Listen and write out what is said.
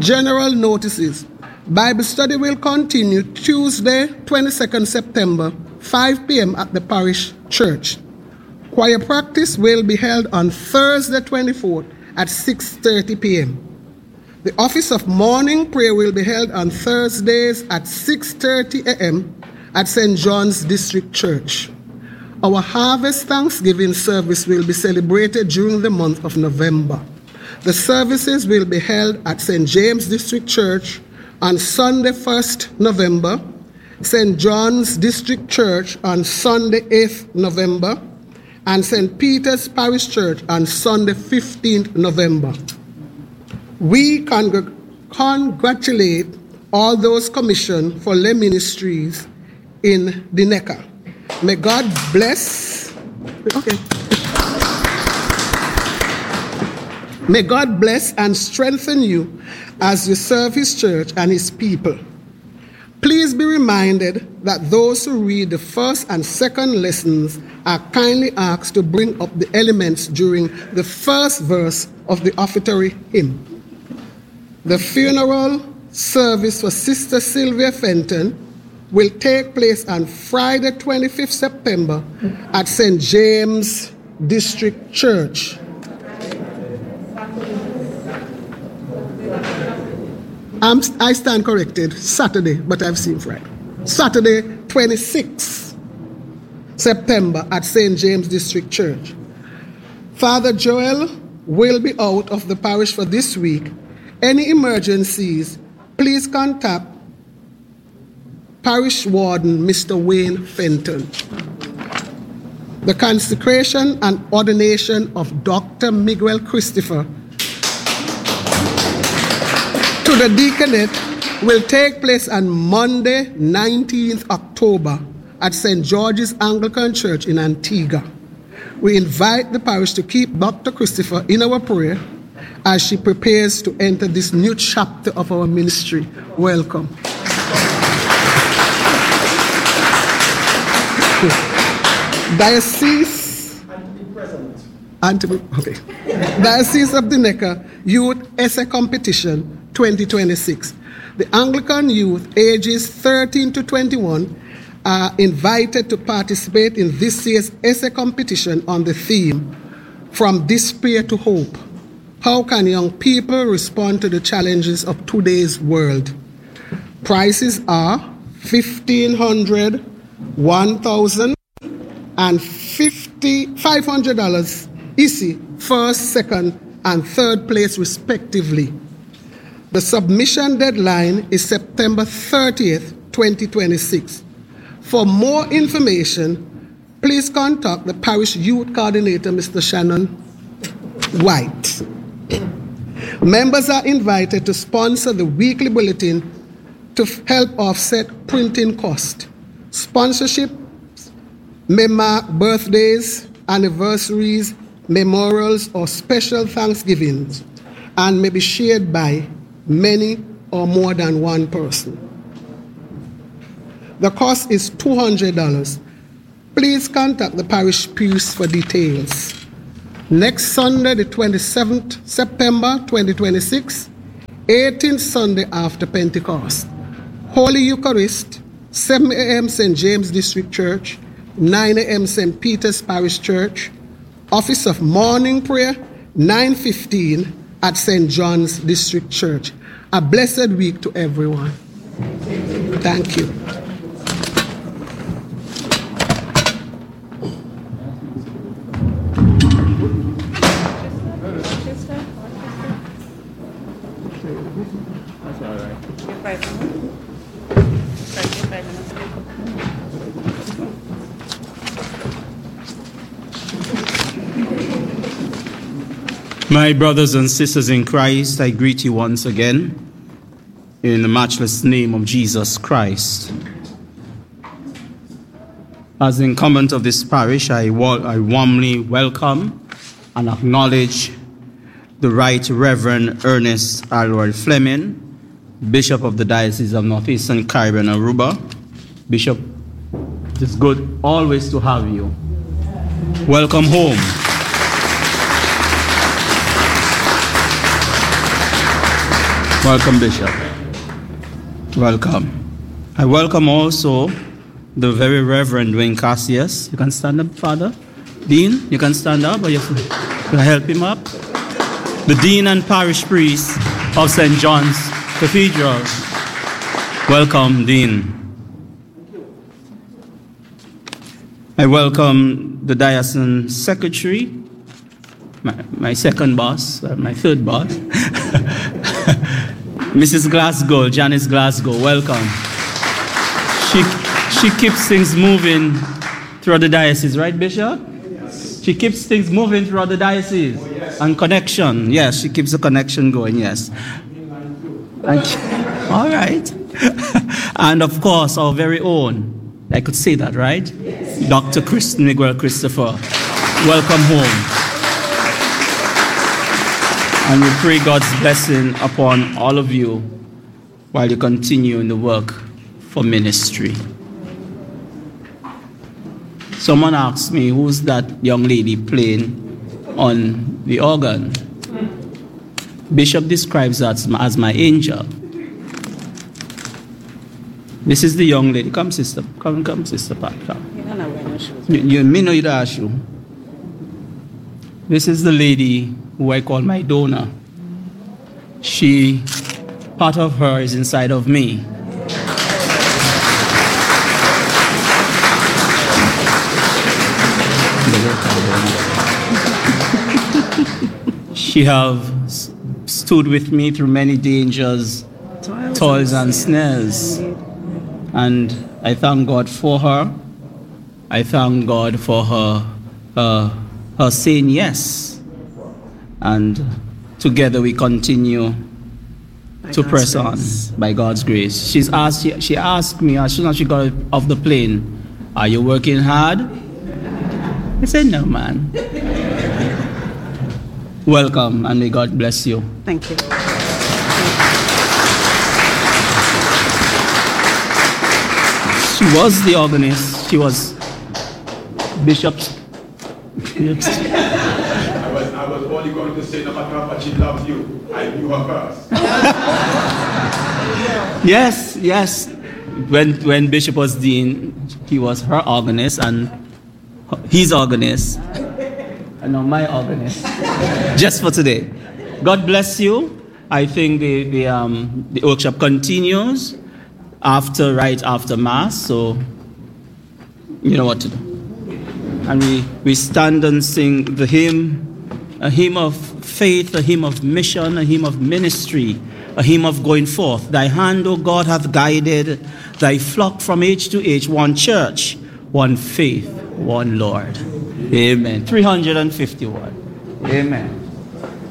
General notices. Bible study will continue Tuesday, 22nd September, 5 p.m. at the parish church. Choir practice will be held on Thursday, 24th at 6:30 p.m. The office of morning prayer will be held on Thursdays at 6:30 a.m. at St. John's District Church. Our Harvest Thanksgiving service will be celebrated during the month of November. The services will be held at St. James District Church on Sunday, 1st November, St. John's District Church on Sunday, 8th November, and St. Peter's Parish Church on Sunday, 15th November. We congratulate all those commissioned for lay ministries in the NECA. May God bless. Okay. May God bless and strengthen you as you serve His church and His people. Please be reminded that those who read the first and second lessons are kindly asked to bring up the elements during the first verse of the offertory hymn. The funeral service for Sister Sylvia Fenton will take place on Friday, 25th September at St. James District Church. I stand corrected, Saturday, but I've seen Friday. Saturday, 26th September at St. James District Church. Father Joel will be out of the parish for this week. Any emergencies, please contact Parish Warden, Mr. Wayne Fenton. The consecration and ordination of Dr. Miguel Christopher to the deaconate will take place on Monday, 19th October at St. George's Anglican Church in Antigua. We invite the parish to keep Dr. Christopher in our prayer as she prepares to enter this new chapter of our ministry. Welcome. Diocese of the NECA Youth Essay Competition 2026. The Anglican youth ages 13 to 21 are invited to participate in this year's essay competition on the theme, From Despair to Hope. How can young people respond to the challenges of today's world? Prizes are $1,500, $1,000, and $500 easy, first, second, and third place respectively. The submission deadline is September 30th, 2026. For more information, please contact the parish youth coordinator, Mr. Shannon White. Members are invited to sponsor the weekly bulletin to help offset printing cost. Sponsorship may mark birthdays, anniversaries, memorials, or special Thanksgivings, and may be shared by many or more than one person. The cost is $200. Please contact the parish priest for details. Next Sunday, the 27th September 2026, 18th Sunday after Pentecost. Holy Eucharist, 7 a.m. St. James District Church, 9 a.m. St. Peter's Parish Church. Office of Morning Prayer, 9:15 at St. John's District Church. A blessed week to everyone. Thank you. That's all right. My brothers and sisters in Christ, I greet you once again in the matchless name of Jesus Christ. As the incumbent of this parish, I warmly welcome and acknowledge the Right Reverend Ernest Alroy Fleming, Bishop of the Diocese of Northeastern Caribbean Aruba. Bishop, it's good always to have you. Welcome home. Welcome, Bishop. Welcome. I welcome also the very Reverend Dwayne Cassius. You can stand up, Father. Dean, you can stand up, or you can help him up. The Dean and Parish Priest of St. John's Cathedral. Welcome, Dean. I welcome the Diocesan Secretary, my second boss, my third boss, Mrs. Glasgow, Janice Glasgow, welcome. She keeps things moving throughout the diocese, right, Bishop? Yes. She keeps things moving throughout the diocese. Oh, yes. And connection, yes, she keeps the connection going, yes. All right. And of course, our very own, I could say that, right? Yes. Dr. Miguel Christopher, welcome home. And we pray God's blessing upon all of you while you continue in the work for ministry. Someone asked me, who's that young lady playing on the organ? Bishop describes that as my angel. This is the young lady. Come, sister. Come, sister Pat. Come. You may know the issue. This is the lady who I call my donor. Part of her is inside of me. She have stood with me through many dangers, toils and snares. And I thank God for her. I thank God for her saying yes. And together we continue to press on by God's grace. She asked me as soon as she got off the plane, are you working hard? I said, no, man. Welcome, and may God bless you. Thank you. She was the organist. She was Bishop's. I was only going to say, no matter how much she loves you, I knew her first. Yes. When Bishop was dean, he was her organist and his organist. And now my organist. Just for today. God bless you. I think the workshop continues right after Mass, so you know what to do. And we stand and sing the hymn, a hymn of faith, a hymn of mission, a hymn of ministry, a hymn of going forth. Thy hand, O God, hath guided thy flock from age to age, one church, one faith, one Lord. Amen. 351. Amen.